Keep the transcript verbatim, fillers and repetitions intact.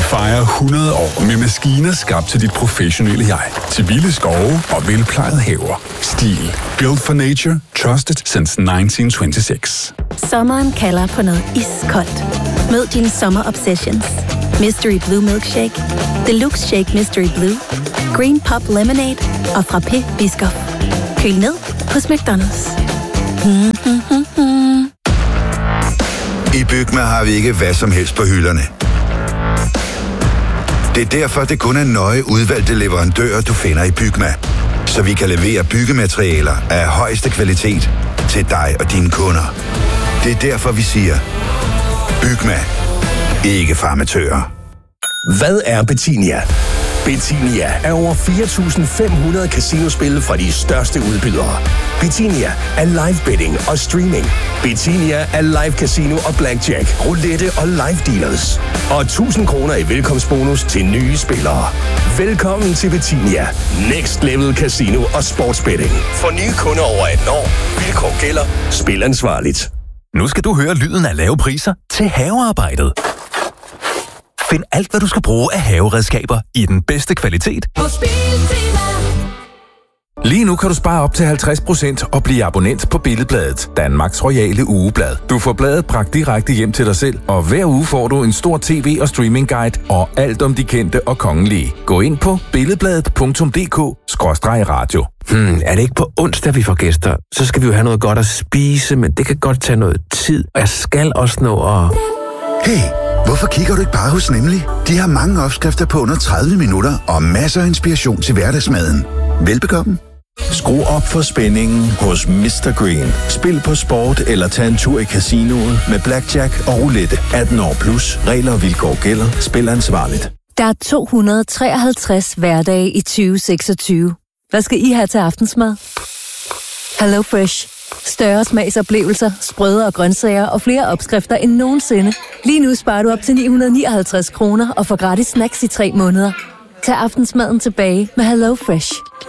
fejrer hundrede år med maskiner skabt til dit professionelle jeg. Til vilde skove og velplejede haver. Stil. Built for nature. Trusted since nitten tyve-seks. Sommeren kalder på noget iskoldt. Mød dine sommer-obsessions. Mystery Blue Milkshake. Deluxe Shake Mystery Blue. Green Pop Lemonade. Og Frappé Biscoff. Køl ned hos McDonald's. I Bygma har vi ikke hvad som helst på hylderne. Det er derfor, det kun er nøje udvalgte leverandører, du finder i Bygma. Så vi kan levere byggematerialer af højeste kvalitet til dig og dine kunder. Det er derfor, vi siger, Bygma. Ikke farmatører. Hvad er Betinia? Betinia er over fire tusind fem hundrede casinospil fra de største udbydere. Betinia er live betting og streaming. Betinia er live casino og blackjack, roulette og live dealers. Og tusind kroner i velkomstbonus til nye spillere. Velkommen til Betinia. Next level casino og sportsbetting. For nye kunder over atten år. Vilkår gælder. Spil ansvarligt. Nu skal du høre lyden af lave priser til havearbejdet. Find alt, hvad du skal bruge af haveredskaber i den bedste kvalitet. Lige nu kan du spare op til halvtreds procent og blive abonnent på Billedbladet, Danmarks royale ugeblad. Du får bladet bragt direkte hjem til dig selv, og hver uge får du en stor tv- og streamingguide og alt om de kendte og kongelige. Gå ind på billedbladet punktum d k skråstreg radio. Hmm, er det ikke på onsdag, vi får gæster? Så skal vi jo have noget godt at spise, men det kan godt tage noget tid. Og jeg skal også nå at... Hey, hvorfor kigger du ikke bare hos Nemlig? De har mange opskrifter på under tredive minutter og masser af inspiration til hverdagsmaden. Velbekomme. Skru op for spændingen hos mister Green. Spil på sport eller tag en tur i casinoet med blackjack og roulette. atten år plus. Regler og vilkår gælder. Spil ansvarligt. Der er to hundrede treoghalvtreds hverdage i tyve seksogtyve. Hvad skal I have til aftensmad? Hello Fresh. Større smagsoplevelser, sprødere grøntsager og flere opskrifter end nogensinde. Lige nu sparer du op til ni hundrede nioghalvtreds kroner og får gratis snacks i tre måneder. Tag aftensmaden tilbage med Hello Fresh.